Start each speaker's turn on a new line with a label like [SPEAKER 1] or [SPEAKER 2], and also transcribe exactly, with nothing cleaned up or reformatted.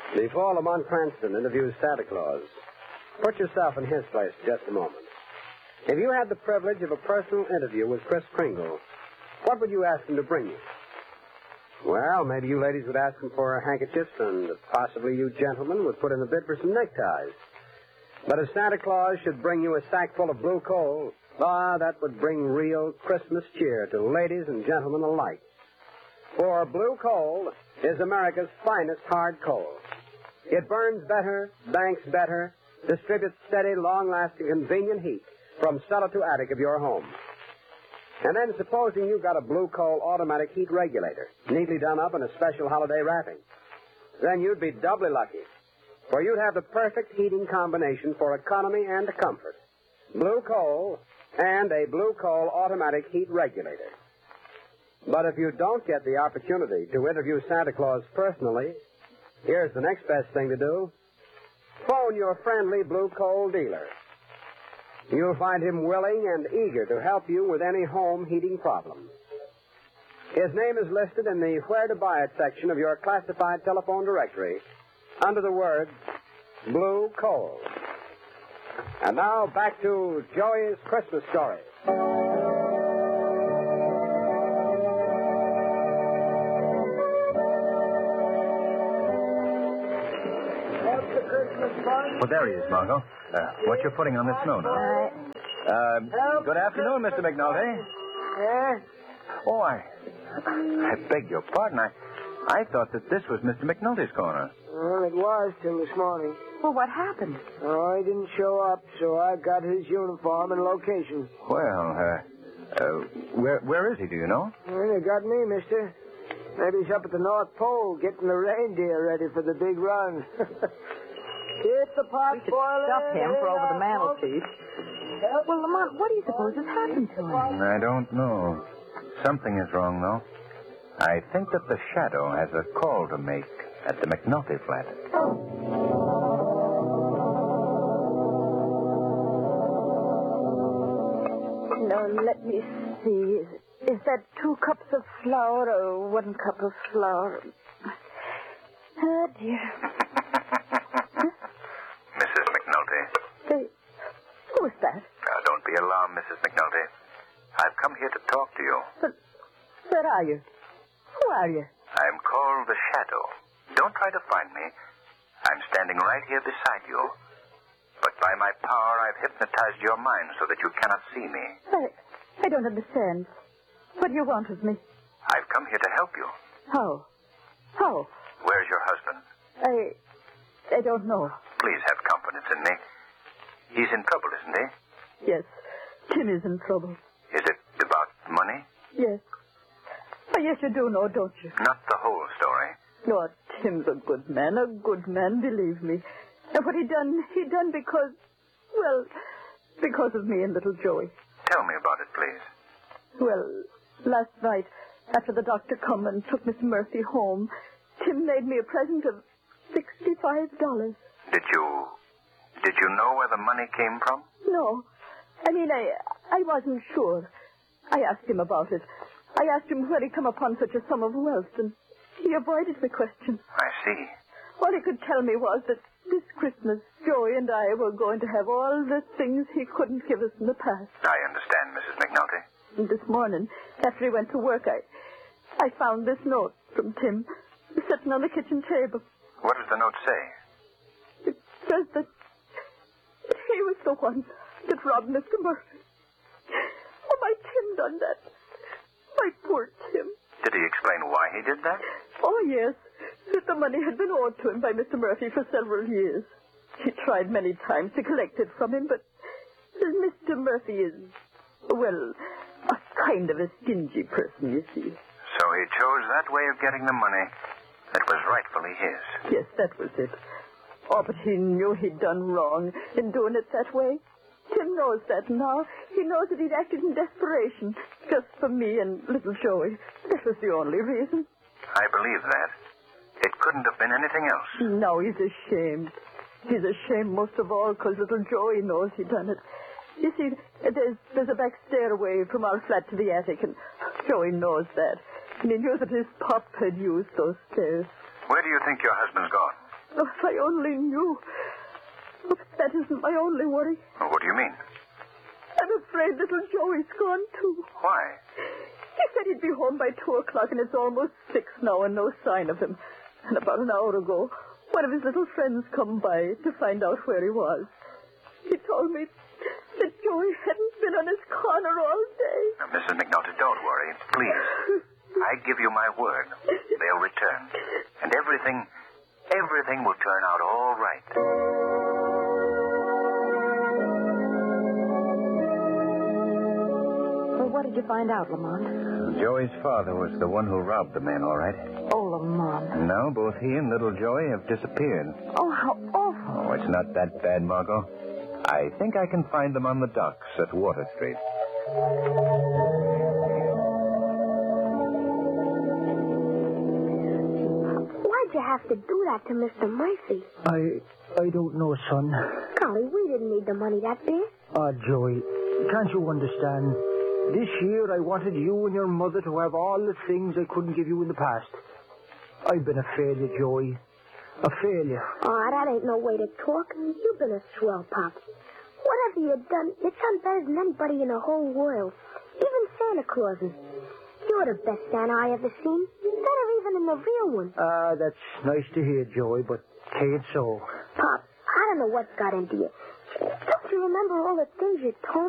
[SPEAKER 1] Before Lamont Cranston interviews Santa Claus, put yourself in his place for just a moment. If you had the privilege of a personal interview with Kris Kringle, what would you ask him to bring you? Well, maybe you ladies would ask him for handkerchiefs, and possibly you gentlemen would put in a bid for some neckties. But if Santa Claus should bring you a sack full of blue coal, ah, that would bring real Christmas cheer to ladies and gentlemen alike. For blue coal is America's finest hard coal. It burns better, banks better, distributes steady, long-lasting, convenient heat from cellar to attic of your home. And then supposing you got a blue coal automatic heat regulator, neatly done up in a special holiday wrapping. Then you'd be doubly lucky, for you'd have the perfect heating combination for economy and comfort. Blue coal and a blue coal automatic heat regulator. But if you don't get the opportunity to interview Santa Claus personally, here's the next best thing to do. Phone your friendly blue coal dealer. You'll find him willing and eager to help you with any home heating problem. His name is listed in the Where to Buy It section of your classified telephone directory under the words Blue Coal. And now back to Joey's Christmas story.
[SPEAKER 2] Well, there he is, Margot. Uh, what you putting on the snow now? Uh, good afternoon, Mister McNulty.
[SPEAKER 3] Yes?
[SPEAKER 2] Oh, I, I beg your pardon. I, I thought that this was Mister McNulty's corner.
[SPEAKER 3] Well, it was till this morning.
[SPEAKER 4] Well, what happened?
[SPEAKER 3] Oh, he didn't show up, so I got his uniform and location.
[SPEAKER 2] Well, uh, uh, where where is he? Do you know?
[SPEAKER 3] Well, they got me, mister. Maybe he's up at the North Pole getting the reindeer ready for the big run. Get the pot
[SPEAKER 4] We should
[SPEAKER 3] boiling.
[SPEAKER 4] stuff him for over the mantelpiece. Well, Lamont, what do you suppose has happened to him?
[SPEAKER 2] I don't know. Something is wrong, though. I think that the shadow has a call to make at the McNulty flat.
[SPEAKER 4] Now, let me see. Is, is that two cups of flour or one cup of flour? Oh, dear.
[SPEAKER 2] Missus McNulty.
[SPEAKER 4] Hey, who is that?
[SPEAKER 2] Now, don't be alarmed, Missus McNulty. I've come here to talk to you.
[SPEAKER 4] But where are you? Who are you?
[SPEAKER 2] I'm called the Shadow. Don't try to find me. I'm standing right here beside you. But by my power, I've hypnotized your mind so that you cannot see me.
[SPEAKER 4] I, I don't understand. What do you want of me?
[SPEAKER 2] I've come here to help you.
[SPEAKER 4] How? How?
[SPEAKER 2] Where's your husband?
[SPEAKER 4] I... I don't know.
[SPEAKER 2] Please have confidence in me. He's in trouble, isn't he?
[SPEAKER 4] Yes. Tim is in trouble.
[SPEAKER 2] Is it about money?
[SPEAKER 4] Yes. Oh, yes, you do know, don't you?
[SPEAKER 2] Not the whole story.
[SPEAKER 4] No, Tim's a good man, a good man, believe me. And what he done, he done because, well, because of me and little Joey.
[SPEAKER 2] Tell me about it, please.
[SPEAKER 4] Well, last night, after the doctor come and took Miss Murphy home, Tim made me a present of sixty-five dollars.
[SPEAKER 2] Did you, did you know where the money came from?
[SPEAKER 4] No. I mean, I, I wasn't sure. I asked him about it. I asked him where he come upon such a sum of wealth, and he avoided the question.
[SPEAKER 2] I see.
[SPEAKER 4] All he could tell me was that this Christmas, Joey and I were going to have all the things he couldn't give us in the past.
[SPEAKER 2] I understand, Missus McNulty.
[SPEAKER 4] And this morning, after he went to work, I, I found this note from Tim sitting on the kitchen table.
[SPEAKER 2] What does the note say?
[SPEAKER 4] It says that he was the one that robbed Mister Murphy. Oh, my Tim done that. My poor Tim.
[SPEAKER 2] Did he explain why he did that?
[SPEAKER 4] Oh, yes. That the money had been owed to him by Mister Murphy for several years. He tried many times to collect it from him, but Mister Murphy is, well, a kind of a stingy person, you see.
[SPEAKER 2] So he chose that way of getting the money that was rightfully his.
[SPEAKER 4] Yes, that was it. Oh, but he knew he'd done wrong in doing it that way. Tim knows that now. He knows that he'd acted in desperation just for me and little Joey. That was the only reason.
[SPEAKER 2] I believe that. It couldn't have been anything else.
[SPEAKER 4] No, he's ashamed. He's ashamed most of all because little Joey knows he done it. You see, there's, there's a back stairway from our flat to the attic, and Joey knows that. And he knew that his pop had used those stairs.
[SPEAKER 2] Where do you think your husband's gone?
[SPEAKER 4] Oh, if I only knew. Oh, but that isn't my only worry.
[SPEAKER 2] Well, what do you mean?
[SPEAKER 4] I'm afraid little Joey's gone, too.
[SPEAKER 2] Why?
[SPEAKER 4] He said he'd be home by two o'clock, and it's almost six now, and no sign of him. And about an hour ago, one of his little friends come by to find out where he was. He told me that Joey hadn't been on his corner all day.
[SPEAKER 2] Now, Missus McNulty, don't worry. Please. I give you my word. They'll return. And everything, everything will turn out all right.
[SPEAKER 5] What did you find out, Lamont?
[SPEAKER 6] Joey's father was the one who robbed the man, all right.
[SPEAKER 5] Oh, Lamont.
[SPEAKER 6] Now both he and little Joey have disappeared.
[SPEAKER 5] Oh, how awful.
[SPEAKER 6] Oh, it's not that bad, Margot. I think I can find them on the docks at Water Street.
[SPEAKER 7] Why'd you have to do that to Mister Murphy?
[SPEAKER 3] I I don't know, son.
[SPEAKER 7] Golly, we didn't need the money that bad.
[SPEAKER 3] Ah, Joey, can't you understand? This year I wanted you and your mother to have all the things I couldn't give you in the past. I've been a failure, Joey. A failure.
[SPEAKER 7] Oh, that ain't no way to talk. You've been a swell, Pop. Whatever you've done, you've done better than anybody in the whole world. Even Santa Clauses. You're the best Santa I ever seen. Better even than the real one.
[SPEAKER 3] Ah, that's nice to hear, Joey, but ain't so.
[SPEAKER 7] Pop, I don't know what got into you. Don't you remember all the things you told me?